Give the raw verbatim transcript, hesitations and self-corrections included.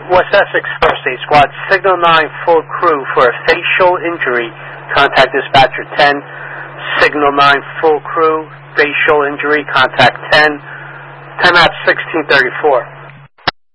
West Essex First Aid Squad, Signal nine full crew for a facial injury. Contact dispatcher ten. Signal nine full crew, facial injury, contact ten. Time out sixteen thirty-four.